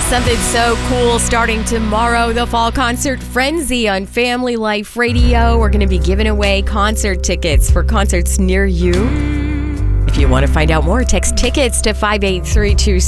Something so cool starting tomorrow, the Fall Concert Frenzy on Family Life Radio. We're going to be giving away concert tickets for concerts near you. If you want to find out more, text tickets to 58326.